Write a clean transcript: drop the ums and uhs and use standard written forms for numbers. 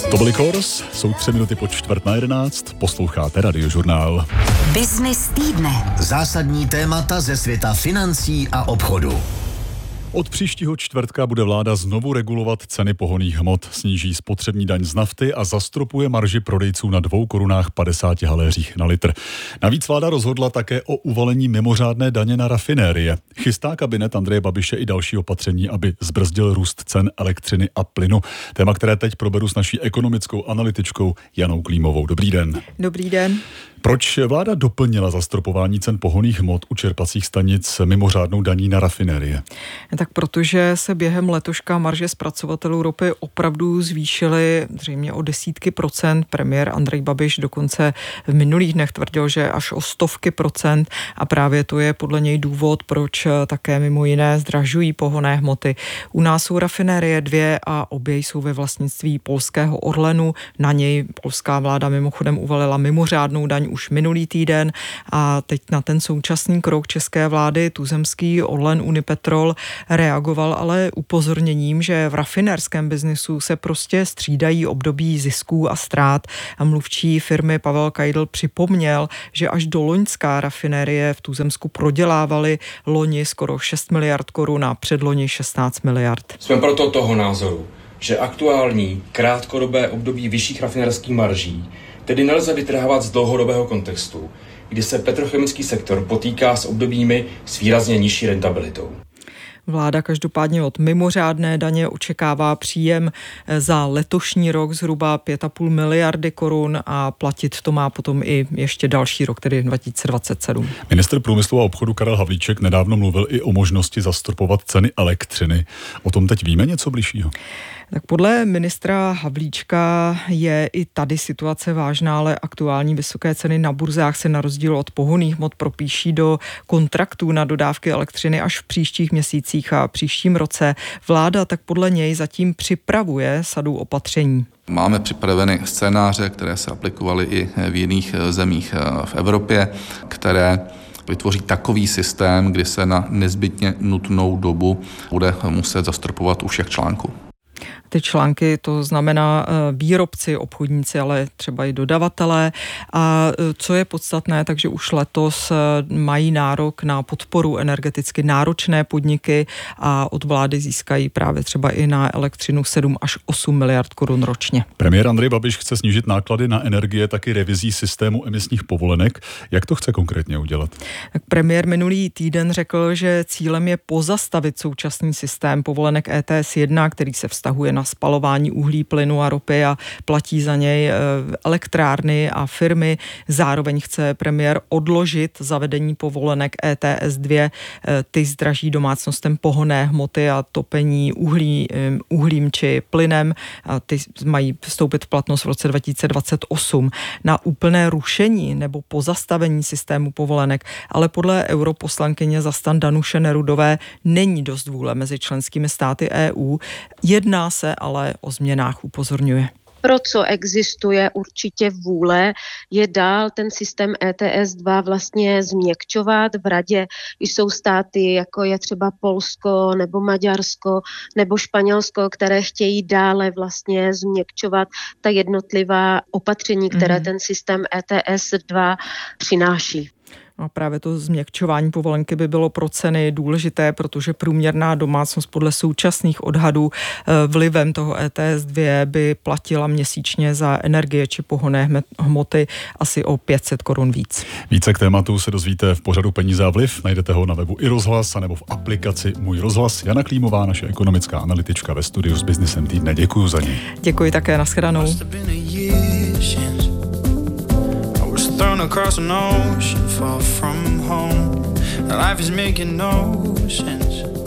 To byly Kors, jsou 3 minuty po 10:45, posloucháte Radiožurnál. Business týdne. Zásadní témata ze světa financí a obchodu. Od příštího čtvrtka bude vláda znovu regulovat ceny pohonných hmot, sníží spotřební daň z nafty a zastropuje marži prodejců na 2,50 korunách na litr. Navíc vláda rozhodla také o uvalení mimořádné daně na rafinérie. Chystá kabinet Andreje Babiše i další opatření, aby zbrzdil růst cen elektřiny a plynu. Téma, které teď proberu s naší ekonomickou analytičkou Janou Klímovou. Dobrý den. Dobrý den. Proč vláda doplnila zastropování cen pohonných hmot u čerpacích stanic mimořádnou daní na rafinérie? Tak protože se během letoška marže zpracovatelů ropy opravdu zvýšily zřejmě o desítky procent. Premiér Andrej Babiš dokonce v minulých dnech tvrdil, že až o stovky procent, a právě to je podle něj důvod, proč také mimo jiné zdražují pohonné hmoty. U nás jsou rafinérie 2 a obě jsou ve vlastnictví polského Orlenu. Na něj polská vláda mimochodem uvalila mimořádnou daň už minulý týden a teď na ten současný krok české vlády tuzemský Orlen Unipetrol reagoval ale upozorněním, že v rafinérském biznisu se prostě střídají období zisků a ztrát. A mluvčí firmy Pavel Kajdl připomněl, že až do loňská rafinérie v Tuzemsku prodělávaly loni skoro 6 miliard korun a předloni 16 miliard. Jsme proto toho názoru, že aktuální krátkodobé období vyšších rafinérských marží tedy nelze vytrhávat z dlouhodobého kontextu, kdy se petrochemický sektor potýká s obdobími s výrazně nižší rentabilitou. Vláda každopádně od mimořádné daně očekává příjem za letošní rok zhruba 5,5 miliardy korun a platit to má potom i ještě další rok, tedy 2027. Ministr průmyslu a obchodu Karel Havlíček nedávno mluvil i o možnosti zastropovat ceny elektřiny. O tom teď víme něco bližšího? Tak podle ministra Havlíčka je i tady situace vážná, ale aktuální vysoké ceny na burzách se na rozdíl od pohonných hmot propíší do kontraktů na dodávky elektřiny až v příštích měsících a příštím roce. Vláda tak podle něj zatím připravuje sadu opatření. Máme připraveny scénáře, které se aplikovaly i v jiných zemích v Evropě, které vytvoří takový systém, kdy se na nezbytně nutnou dobu bude muset zastropovat u všech článků. Ty články, to znamená výrobci, obchodníci, ale třeba i dodavatelé. A co je podstatné, takže už letos mají nárok na podporu energeticky náročné podniky a od vlády získají právě třeba i na elektřinu 7 až 8 miliard korun ročně. Premiér Andrej Babiš chce snížit náklady na energie taky revizí systému emisních povolenek. Jak to chce konkrétně udělat? Tak premiér minulý týden řekl, že cílem je pozastavit současný systém povolenek ETS 1, který se vztahuje na spalování uhlí, plynu a ropy a platí za něj elektrárny a firmy. Zároveň chce premiér odložit zavedení povolenek ETS 2. Ty zdraží domácnostem pohonné hmoty a topení uhlím či plynem. A ty mají vstoupit v platnost v roce 2028. Na úplné rušení nebo pozastavení systému povolenek, ale podle europoslankyně za STAN Danuše Nerudové není dost vůle mezi členskými státy EU. Jedná se ale o změnách, upozorňuje. Pro co existuje určitě vůle, je dál ten systém ETS 2 vlastně změkčovat. V radě jsou státy, jako je třeba Polsko nebo Maďarsko nebo Španělsko, které chtějí dále vlastně změkčovat ta jednotlivá opatření, které ten systém ETS 2 přináší. A právě to změkčování povolenky by bylo pro ceny důležité, protože průměrná domácnost podle současných odhadů vlivem toho ETS 2 by platila měsíčně za energie či pohonné hmoty asi o 500 korun víc. Více k tématu se dozvíte v pořadu Peníze a vliv. Najdete ho na webu iRozhlas anebo v aplikaci Můj rozhlas. Jana Klímová, naše ekonomická analytička ve studiu s Businessem týdne. Děkuju za ní. Děkuji také, nashledanou. Thrown across an ocean far from home. Life is making no sense.